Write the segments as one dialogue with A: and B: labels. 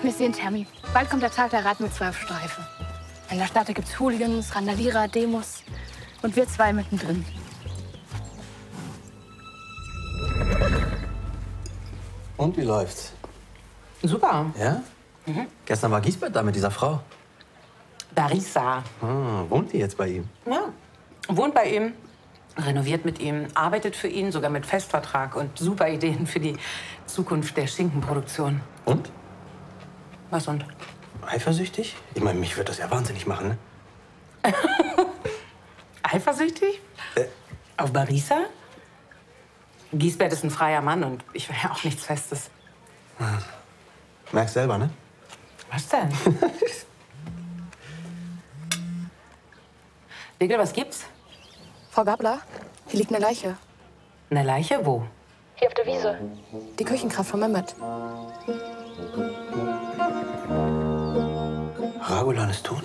A: wir sehen, Tammy. Bald kommt der Tag der Rat mit 12 Streifen. In der Stadt gibt's Hooligans, Randalierer, Demos. Und wir zwei mittendrin.
B: Und wie läuft's?
C: Super.
B: Ja? Mhm. Gestern war Giesbert da mit dieser Frau.
C: Barisa.
B: Wohnt die jetzt bei ihm?
C: Ja, wohnt bei ihm, renoviert mit ihm, arbeitet für ihn, sogar mit Festvertrag und super Ideen für die Zukunft der Schinkenproduktion.
B: Und?
C: Was und?
B: Eifersüchtig? Ich meine, mich würde das ja wahnsinnig machen, ne?
C: Eifersüchtig? Auf Barisa? Giesbert ist ein freier Mann und ich will ja auch nichts Festes.
B: Merkst selber, ne?
C: Was denn? Digel, was gibt's?
A: Frau Gabler, hier liegt eine Leiche.
C: Eine Leiche? Wo?
A: Hier auf der Wiese. Die Küchenkraft von Mehmet.
B: Ragulan ist tot?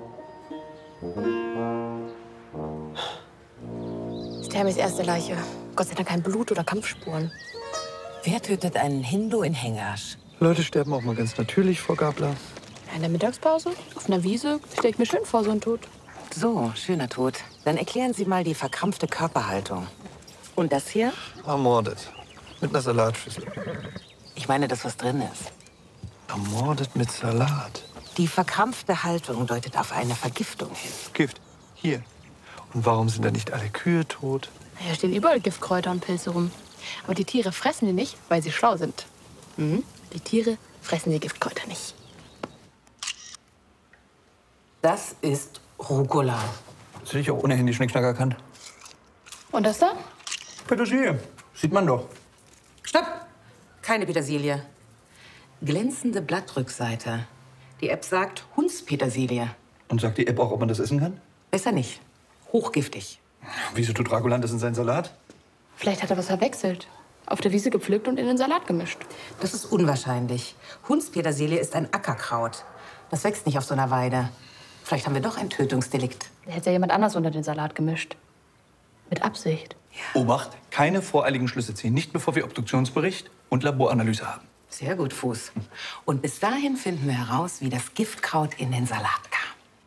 A: Das ist Tammys erste Leiche. Gott sei Dank kein Blut oder Kampfspuren.
C: Wer tötet einen Hindu in Hengasch?
D: Leute sterben auch mal ganz natürlich, Frau Gabler.
A: In der Mittagspause? Auf einer Wiese? Stell ich mir schön vor, so ein Tod.
C: So, schöner Tod. Dann erklären Sie mal die verkrampfte Körperhaltung. Und das hier?
D: Ermordet. Mit einer Salatschüssel.
C: Ich meine, das, was drin ist.
D: Ermordet mit Salat.
C: Die verkrampfte Haltung deutet auf eine Vergiftung hin.
D: Gift. Hier. Und warum sind da nicht alle Kühe tot?
A: Hier stehen überall Giftkräuter und Pilze rum. Aber die Tiere fressen die nicht, weil sie schlau sind. Mhm. Die Tiere fressen die Giftkräuter nicht.
C: Das ist Rucola.
D: Das hätte ich auch ohnehin die Schnickschnack erkannt.
A: Und das da?
D: Petersilie. Sieht man doch.
C: Stopp! Keine Petersilie. Glänzende Blattrückseite. Die App sagt Hundspetersilie.
D: Und sagt die App auch, ob man das essen kann?
C: Besser nicht. Hochgiftig.
D: Wieso tut Ragulan das in seinen Salat?
A: Vielleicht hat er was verwechselt. Auf der Wiese gepflückt und in den Salat gemischt.
C: Das ist unwahrscheinlich. Hundspetersilie ist ein Ackerkraut. Das wächst nicht auf so einer Weide. Vielleicht haben wir doch ein Tötungsdelikt.
A: Da hätte ja jemand anders unter den Salat gemischt. Mit Absicht.
D: Obacht, keine voreiligen Schlüsse ziehen. Nicht bevor wir Obduktionsbericht und Laboranalyse haben.
C: Sehr gut, Fuß. Und bis dahin finden wir heraus, wie das Giftkraut in den Salat kam.